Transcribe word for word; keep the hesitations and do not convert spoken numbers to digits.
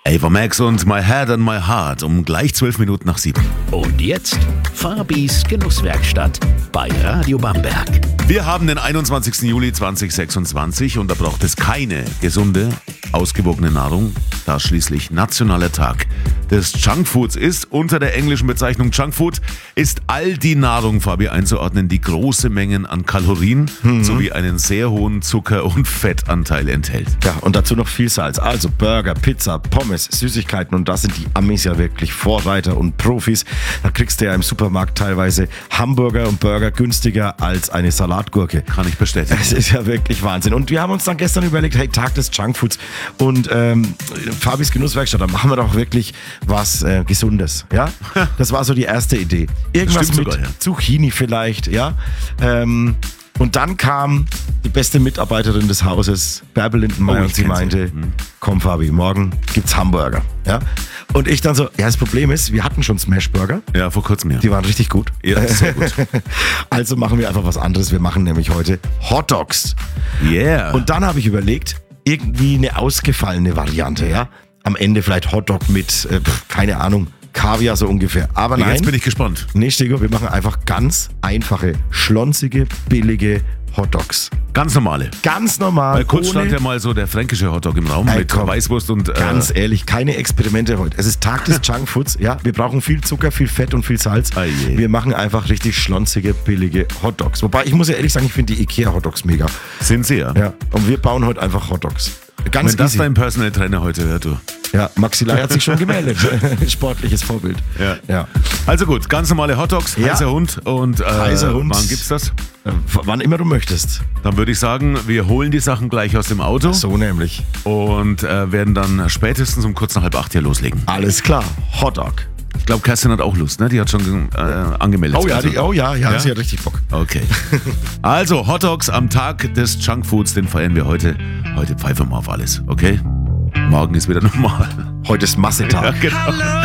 Ava Max und My Head and My Heart um gleich zwölf Minuten nach sieben. Und jetzt Fabis Genusswerkstatt bei Radio Bamberg. Wir haben den einundzwanzigsten Juli zweitausendsechsundzwanzig und da braucht es keine gesunde, ausgewogene Nahrung, da schließlich nationaler Tag des Junkfoods ist. Unter der englischen Bezeichnung Junkfood ist all die Nahrung, Fabi, einzuordnen, die große Mengen an Kalorien mhm. sowie einen sehr hohen Zucker- und Fettanteil enthält. Ja, und dazu noch viel Salz. Also Burger, Pizza, Pommes, Süßigkeiten, und da sind die Amis ja wirklich Vorreiter und Profis. Da kriegst du ja im Supermarkt teilweise Hamburger und Burger günstiger als eine Salatgurke. Kann ich bestätigen. Es ist ja wirklich Wahnsinn. Und wir haben uns dann gestern überlegt, hey, Tag des Junkfoods und ähm, Fabis Genusswerkstatt, da machen wir doch wirklich was äh, Gesundes. Ja? Das war so die erste Idee. Irgendwas mit sogar, ja. Zucchini vielleicht, ja. Ähm, Und dann kam die beste Mitarbeiterin des Hauses, Bärbel Lindenmeier, Oh, und sie meinte, hm. komm Fabi, morgen gibt's Hamburger. Ja? Und ich dann so, ja, das Problem ist, wir hatten schon Smashburger. Ja, vor kurzem, ja. Die waren richtig gut. Ja, sehr gut. Also machen wir einfach was anderes. Wir machen nämlich heute Hot Dogs. Yeah. Und dann habe ich überlegt, irgendwie eine ausgefallene Variante, ja. Am Ende vielleicht Hotdog mit, äh, keine Ahnung, Kaviar so ungefähr. Aber nein. Jetzt bin ich gespannt. Nee, Stego, wir machen einfach ganz einfache, schlonzige, billige Hotdogs. Ganz normale. Ganz normal. Weil kurz stand ja mal so der fränkische Hotdog im Raum Ey, mit komm. Weißwurst und... Äh, Ganz ehrlich, keine Experimente heute. Es ist Tag des Junkfoods. Ja, wir brauchen viel Zucker, viel Fett und viel Salz. Ah je. Wir machen einfach richtig schlonzige, billige Hotdogs. Wobei, ich muss ja ehrlich sagen, ich finde die Ikea-Hotdogs mega. Sind sie ja. Ja, und wir bauen heute einfach Hotdogs. Ganz Wenn das easy. dein Personal Trainer heute hört, du. Ja, Maxi Lai hat sich schon gemeldet. Sportliches Vorbild. Ja. Ja. Also gut, ganz normale Hotdogs, Ja. heißer Hund und äh, Heißer Hund. wann gibt's das? Äh, wann immer du möchtest. Dann würde ich sagen, wir holen die Sachen gleich aus dem Auto So nämlich. und äh, werden dann spätestens um kurz nach halb acht hier loslegen. Alles klar. Hotdog. Ich glaube, Kerstin hat auch Lust, ne? Die hat schon äh, angemeldet. Oh ja, Also- die, oh ja, ja, Ja? sie hat richtig Bock. Okay. Also, Hotdogs am Tag des Junkfoods, den feiern wir heute. Heute pfeifen wir auf alles, okay? Morgen ist wieder normal. Heute ist Massetag. Ja, genau.